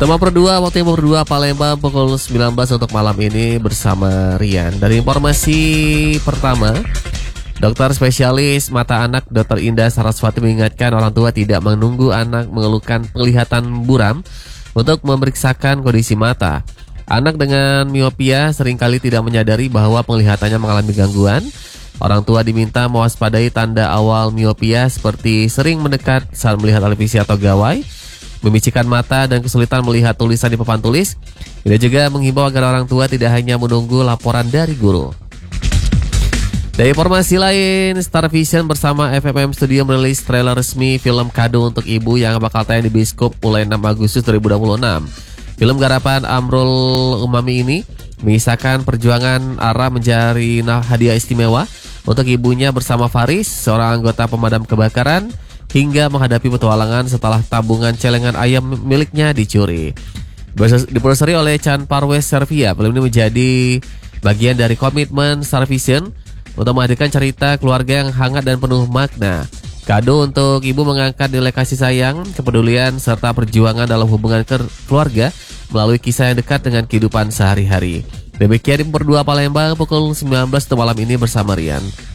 Tema berdua, waktu yang berdua Palembang pukul 19 untuk malam ini bersama Rian. Dari informasi pertama, dokter spesialis mata anak Dr. Indah Saraswati mengingatkan orang tua tidak menunggu anak mengeluhkan penglihatan buram untuk memeriksakan kondisi mata. Anak dengan miopia seringkali tidak menyadari bahwa penglihatannya mengalami gangguan. Orang tua diminta mewaspadai tanda awal miopia seperti sering mendekat saat melihat televisi atau gawai, memicikan mata dan kesulitan melihat tulisan di papan tulis. Dia juga menghimbau agar orang tua tidak hanya menunggu laporan dari guru. Dari informasi lain, Star Vision bersama FFM Studio merilis trailer resmi film Kado untuk Ibu yang bakal tayang di bioskop mulai 6 Agustus 2026. Film garapan Amrul Umami ini mengisahkan perjuangan Ara mencari hadiah istimewa untuk ibunya bersama Faris, seorang anggota pemadam kebakaran, hingga menghadapi petualangan setelah tabungan celengan ayam miliknya dicuri. Diproduksi oleh Chan Parwes Servia, film ini menjadi bagian dari komitmen Star Vision untuk menghadirkan cerita keluarga yang hangat dan penuh makna. Kado untuk Ibu mengangkat nilai kasih sayang, kepedulian, serta perjuangan dalam hubungan keluarga melalui kisah yang dekat dengan kehidupan sehari-hari. Demikian di berdua Palembang pukul 19 malam ini bersama Rian.